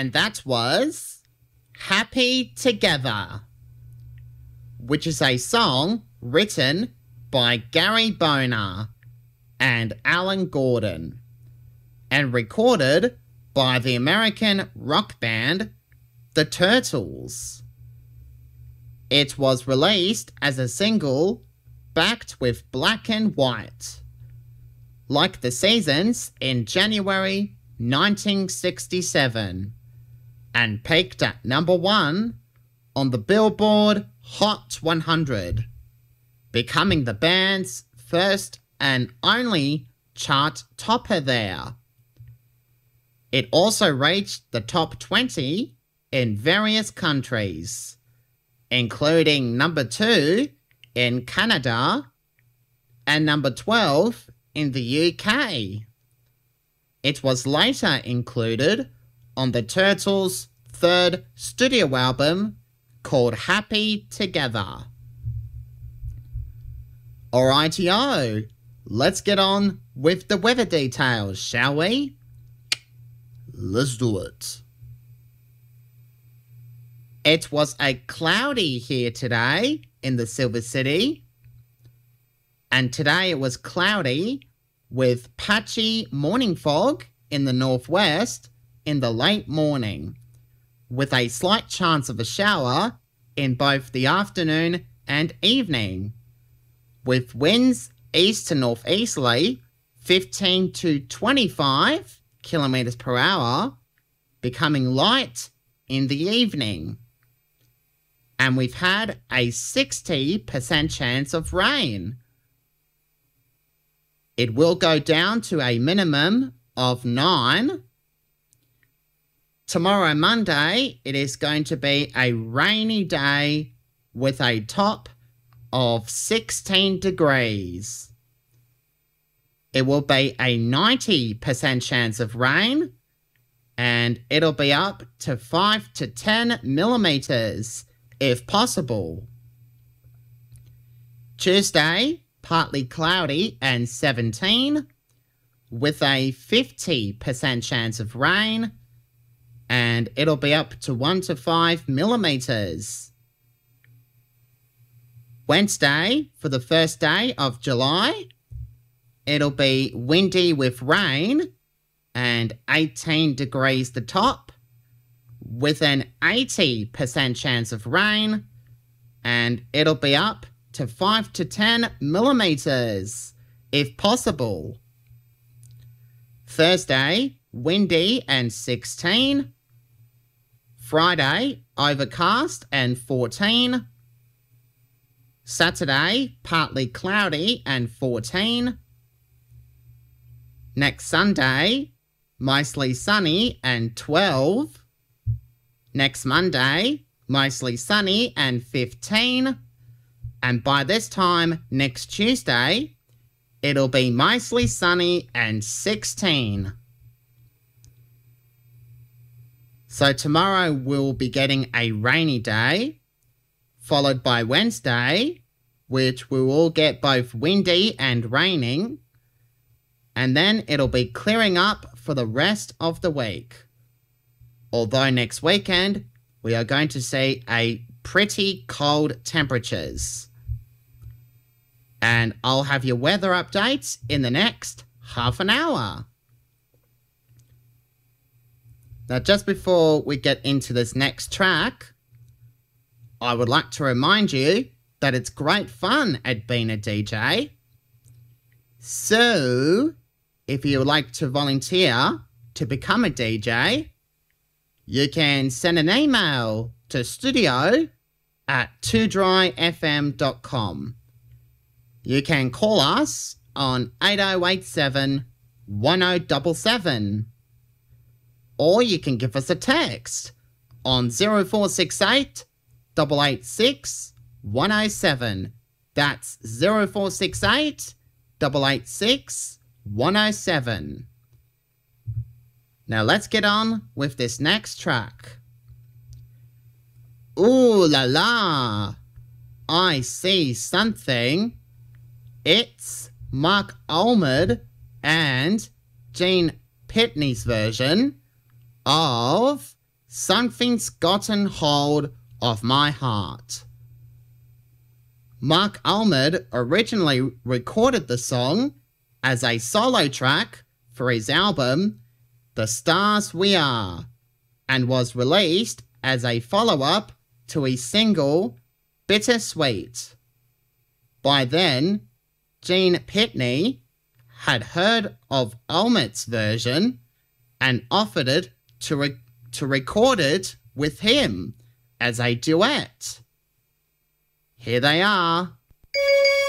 And that was Happy Together, which is a song written by Gary Boner and Alan Gordon and recorded by the American rock band The Turtles. It was released as a single backed with Black and White, like the Seasons, in January 1967, and peaked at number 1 on the Billboard Hot 100, becoming the band's first and only chart topper there. It also reached the top 20 in various countries, including number 2 in Canada and number 12 in the UK. It was later included on the Turtles' third studio album called Happy Together. Alrighty-o, let's get on with the weather details, shall we? Let's do it. It was a cloudy here today in the Silver City. And today it was cloudy with patchy morning fog in the northwest in the late morning, with a slight chance of a shower in both the afternoon and evening, with winds east to northeasterly 15 to 25 kilometers per hour, becoming light in the evening. And we've had a 60% chance of rain. It will go down to a minimum of 9. Tomorrow, Monday, it is going to be a rainy day with a top of 16 degrees. It will be a 90% chance of rain, and it'll be up to 5 to 10 millimeters if possible. Tuesday, partly cloudy and 17, with a 50% chance of rain, and it'll be up to 1 to 5 millimeters. Wednesday, for the first day of July, it'll be windy with rain and 18 degrees the top, with an 80% chance of rain, and it'll be up to 5 to 10 millimeters, if possible. Thursday, windy and 16. Friday, overcast and 14. Saturday, partly cloudy and 14. Next Sunday, mostly sunny and 12. Next Monday, mostly sunny and 15. And by this time next Tuesday, it'll be mostly sunny and 16. So tomorrow we'll be getting a rainy day, followed by Wednesday, which we will get both windy and raining. And then it'll be clearing up for the rest of the week. Although next weekend, we are going to see a pretty cold temperatures. And I'll have your weather updates in the next half an hour. Now, just before we get into this next track, I would like to remind you that it's great fun at being a DJ. So, if you would like to volunteer to become a DJ, you can send an email to studio@twodryfm.com. You can call us on 8087 1077. Or you can give us a text on 0468 886 107. That's 0468 886 107. Now let's get on with this next track. Ooh la la, I see something. It's Mark Almond and Gene Pitney's version of Something's Gotten Hold of My Heart. Mark Almond originally recorded the song as a solo track for his album The Stars We Are, and was released as a follow-up to his single Bittersweet. By then, Gene Pitney had heard of Almond's version and offered it to record it with him as a duet. Here they are.